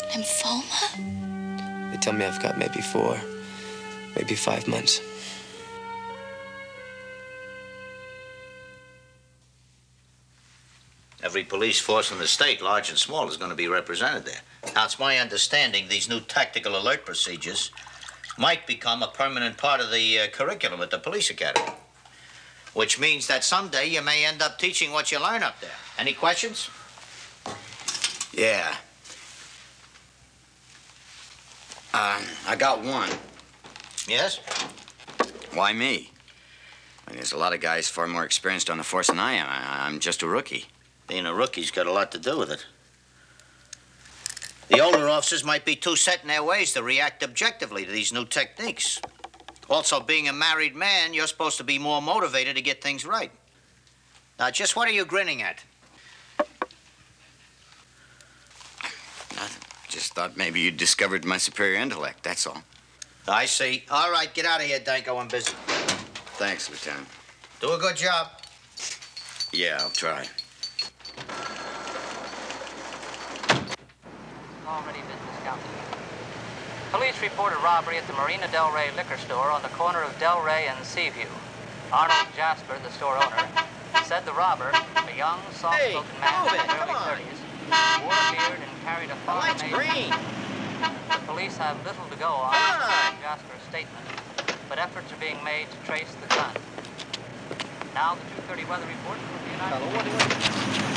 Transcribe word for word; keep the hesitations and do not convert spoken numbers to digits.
Lymphoma? They tell me I've got maybe four, maybe five months. Every police force in the state, large and small, is going to be represented there. Now, it's my understanding these new tactical alert procedures might become a permanent part of the uh, curriculum at the police academy, which means that someday you may end up teaching what you learn up there. Any questions? Yeah. Uh, I got one. Yes? Why me? I mean, there's a lot of guys far more experienced on the force than I am. I, I'm just a rookie. Being a rookie's got a lot to do with it. The older officers might be too set in their ways to react objectively to these new techniques. Also, being a married man, you're supposed to be more motivated to get things right. Now, just what are you grinning at? Nothing. Just thought maybe you discovered my superior intellect, that's all. I see. All right, get out of here, Danko. I'm busy. Thanks, Lieutenant. Do a good job. Yeah, I'll try. Already business county. Police report a robbery at the Marina Del Rey liquor store on the corner of Del Rey and Seaview. Arnold Jasper, the store owner, said the robber, a young, soft-spoken hey, man in it, his early thirties, wore a beard and carried a The farm light's made. green. The police have little to go on Come on. Jasper's statement, but efforts are being made to trace the gun. Now the two thirty weather report from the United States.